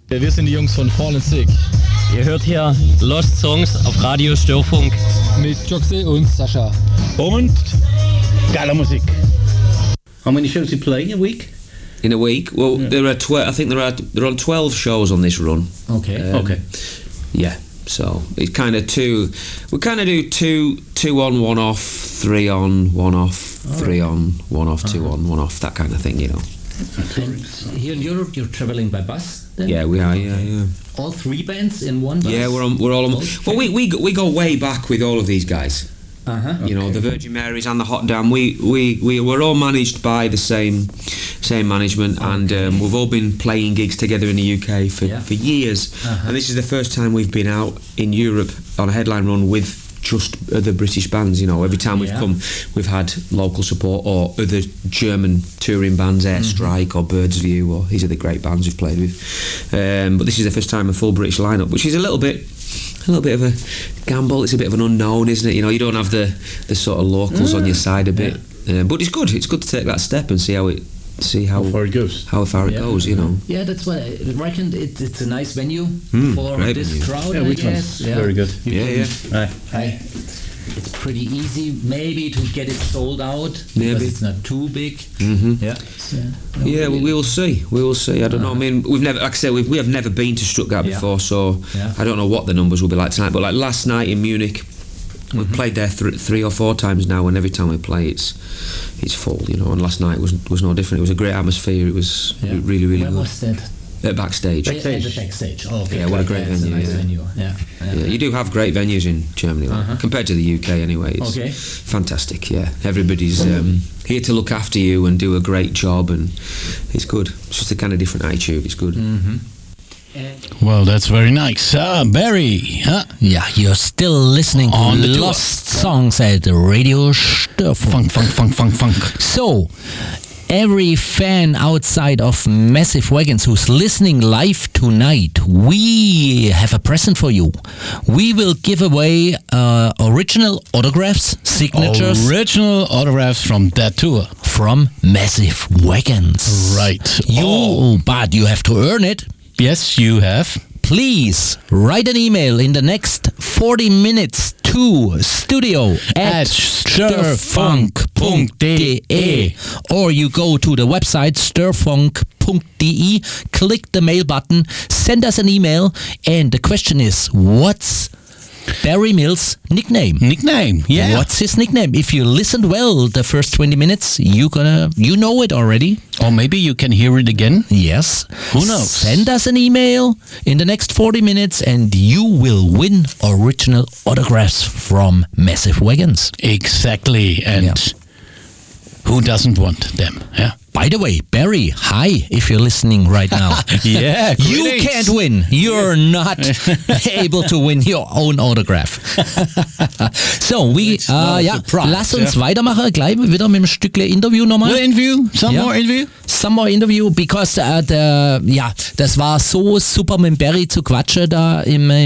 Wir sind die Jungs von Fallen Sick. Ihr hört hier Lost Songs auf Radio Störfunk. Mit Joxe und Sascha. Und geile Musik. How many shows you play in a week? In a week? Well, Yeah. I think there are 12 shows on this run. Okay. Okay. Yeah. So it's kind of we kind of do two on, one off, 3 on, 1 off, 3 on, 1 off, 2 on, 1 off, that kind of thing, you know. Here in Europe, you're traveling by bus then? Yeah, we are. Yeah. All 3 bands in one bus? Yeah, we're all on. Well, we go way back with all of these guys. Uh-huh. You know, the Virgin Marys and the Hot Dam. We were all managed by the same management, and we've all been playing gigs together in the UK for years. Uh-huh. And this is the first time we've been out in Europe on a headline run with just other British bands. You know, every time we've come, we've had local support or other German touring bands, Airstrike or Birds View, or these are the great bands we've played with. But this is the first time a full British lineup, which is a little bit of a gamble. It's a bit of an unknown, isn't it? You know, you don't have the sort of locals on your side a bit, but it's good. It's good to take that step and see how far it goes. How far it goes, you know. Yeah, that's why I reckon it's a nice venue for great this venue. crowd. Yeah, I which guess. one's very good. Aye. It's pretty easy, maybe, to get it sold out Maybe. because it's not too big. Mhm. Yeah. Yeah, well, we will see. I don't know. I mean, we've never, like I say, we have never been to Stuttgart before, so I don't know what the numbers will be like tonight. But like last night in Munich, we've played there 3 or 4 times now, and every time we play, it's full. You know. And last night was no different. It was a great atmosphere. It was really Where good. was that? Backstage. At the backstage. Oh, okay. Yeah, what a great It's venue, nice yeah. venue. Yeah. Yeah, you do have great venues in Germany, like, compared to the UK anyway. It's Okay. fantastic, yeah. Everybody's here to look after you and do a great job, and it's good. It's just a kind of different attitude, it's good. Well, that's very nice. Barry, huh? Yeah, you're still listening to On the tour. Lost Songs at Radio Störfunk. Funk. So, every fan outside of Massive Wagons who's listening live tonight, we have a present for you. We will give away original autographs, signatures Original autographs from that tour. from Massive Wagons. Right. But you have to earn it. Yes, you have. Please write an email in the next 40 minutes to studio@störfunk.de, or you go to the website störfunk.de, click the mail button, send us an email, and the question is, what's Barry Mills' nickname? Yeah. What's his nickname? If you listened well the first 20 minutes, you know it already. Or maybe you can hear it again. Yes. Who knows? Send us an email in the next 40 minutes and you will win original autographs from Massive Wagons. Exactly. And who doesn't want them? Yeah. By the way, Barry, hi, if you're listening right now. Yeah, You greetings. can't win. You're not able to win your own autograph. So, not a surprise, lass uns weitermachen, gleich wieder mit einem Stückle Interview nochmal. More interview? Some more interview? Some more interview, because das war so super mit Barry zu quatschen da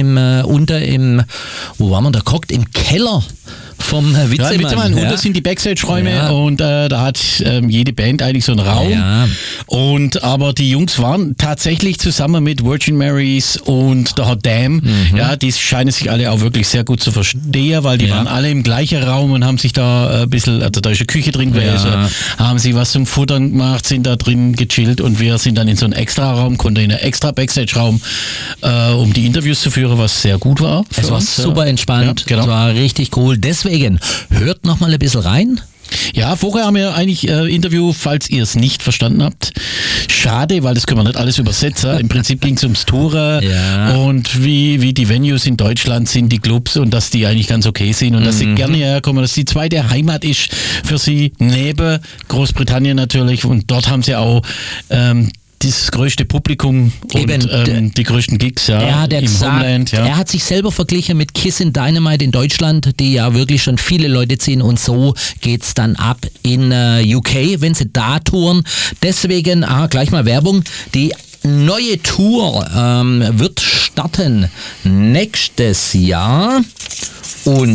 wo waren wir da gehockt? Im Keller vom Ja, Witzemann. unten sind die Backstage-Räume und da hat jede Band eigentlich so einen Raum. Ja. Aber die Jungs waren tatsächlich zusammen mit Virgin Marys und der Hot Dam. Ja, die scheinen sich alle auch wirklich sehr gut zu verstehen, weil die waren alle im gleichen Raum und haben sich da ein bisschen, also da ist eine Küche drin gewesen, haben sie was zum Futtern gemacht, sind da drin gechillt und wir sind dann in so einen Extra-Raum, konnten in einen extra Backstage-Raum, um die Interviews zu führen, was sehr gut war. Es war super entspannt, Ja, genau. es war richtig cool. Deswegen, hört noch mal ein bisschen rein. Ja, vorher haben wir eigentlich Interview, falls ihr es nicht verstanden habt. Schade, weil das können wir nicht alles übersetzen. Im Prinzip ging es ums Touren und wie die Venues in Deutschland sind, die Clubs, und dass die eigentlich ganz okay sind und dass sie gerne herkommen, dass die zweite Heimat ist für sie, neben Großbritannien natürlich, und dort haben sie auch das größte Publikum und die größten Gigs Er hat ja im gesagt, Homeland. Ja. er hat sich selber verglichen mit Kiss in Dynamite in Deutschland, die ja wirklich schon viele Leute ziehen, und so geht's dann ab in UK, wenn sie da touren. Deswegen, gleich mal Werbung, die neue Tour wird starten nächstes Jahr, und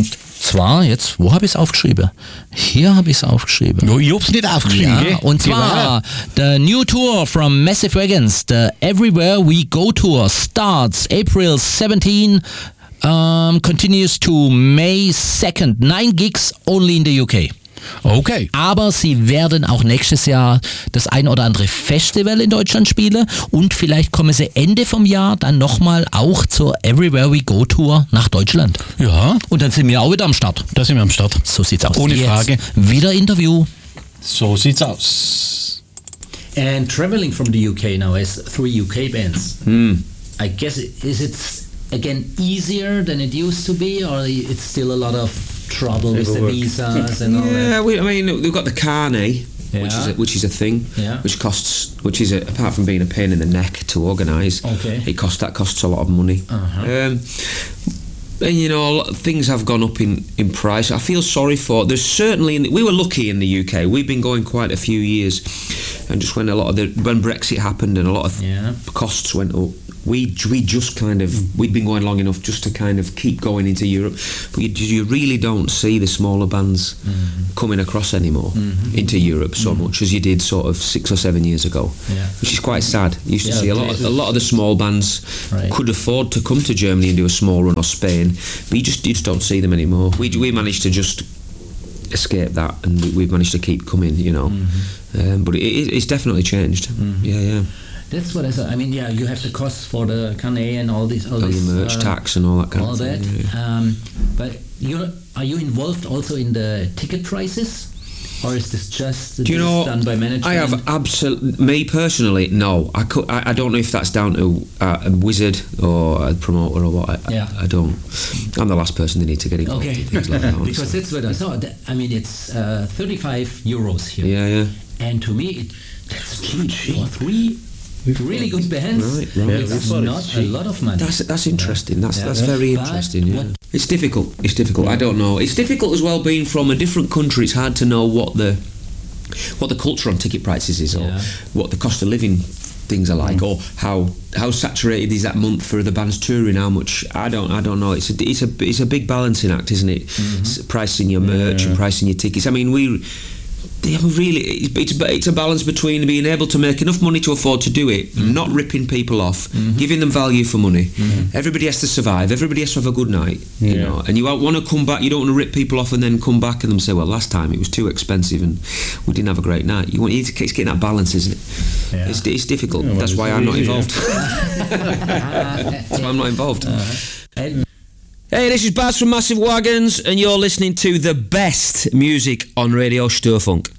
zwar jetzt, wo habe ich es aufgeschrieben? Hier habe ich es aufgeschrieben. No, ich hab's nicht aufgeschrieben, Ja, gell? und zwar the new tour from Massive Wagons, the Everywhere We Go Tour starts April 17, continues to May 2nd. 9 gigs only in the UK. Okay. Aber sie werden auch nächstes Jahr das ein oder andere Festival in Deutschland spielen und vielleicht kommen sie Ende vom Jahr dann nochmal auch zur Everywhere We Go Tour nach Deutschland. Ja, Und dann sind wir auch wieder am Start. da sind wir am Start. So sieht's aus. Ohne Frage. Wieder Interview. So sieht's aus. And traveling from the UK now as 3 UK bands, I guess is it again easier than it used to be, or it's still a lot of trouble with the visas and all that? Yeah, I mean, we've got the carnet, Yeah. which is a thing, Yeah. which is apart from being a pain in the neck to organise, Okay. that costs a lot of money. And you know, things have gone up in price. I feel sorry for. There's certainly we were lucky in the UK. We've been going quite a few years, and just when when Brexit happened and a lot of costs went up, we just kind of we'd been going long enough just to kind of keep going into Europe. But you really don't see the smaller bands coming across anymore into Europe so much as you did sort of 6 or 7 years ago, which is quite sad. You used to see a lot of the small bands could afford to come to Germany and do a small run, or Spain, but you just don't see them anymore. We managed to just escape that, and we've managed to keep coming, you know. But it's definitely changed. Yeah. That's what I said. I mean, yeah, you have the costs for the carnet and all this, All your merch tax and all that kind all of thing. that. yeah. But are you involved also in the ticket prices, or is this just Do you know? done by management? I have me personally. No, I don't know if that's down to a wizard or a promoter or what. I don't. I'm the last person they need to get involved Okay, in things like that. honestly. because that's what I saw. I mean, it's 35 euros here, Yeah. and to me, that's cheap for 3 really good bands. Right. It's not a lot of money. That's interesting. That's very But interesting. Yeah. what- It's difficult. I don't know. It's difficult as well being from a different country. It's hard to know what the culture on ticket prices is, or what the cost of living things are like, or how saturated is that month for the bands touring. How much I don't know. It's a big balancing act, isn't it? Pricing your merch and pricing your tickets. I mean, it's a balance between being able to make enough money to afford to do it, not ripping people off, giving them value for money. Everybody has to survive. Everybody has to have a good night, you know. And you want to come back. You don't want to rip people off and then come back and them say, "Well, last time it was too expensive and we didn't have a great night." It's getting that balance, isn't it? Yeah. It's difficult. That's why I'm not involved. That's why I'm not involved. Hey, this is Baz from Massive Wagons, and you're listening to the best music on Radio Störfunk.